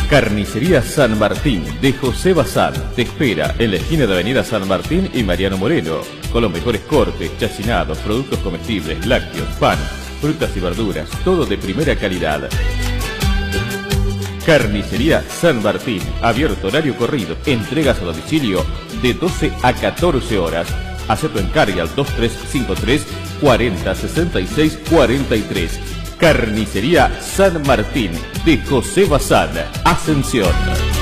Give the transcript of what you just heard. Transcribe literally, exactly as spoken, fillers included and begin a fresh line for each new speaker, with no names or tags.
Carnicería San Martín de José Bazán te espera en la esquina de Avenida San Martín y Mariano Moreno, con los mejores cortes, chacinados, productos comestibles, lácteos, pan, frutas y verduras, todo de primera calidad. Carnicería San Martín, abierto horario corrido, entregas a domicilio de doce a catorce horas. Haz tu encargue al dos tres cinco tres, cuarenta, sesenta y seis, cuarenta y tres. Carnicería San Martín de José Bazán, Ascensión.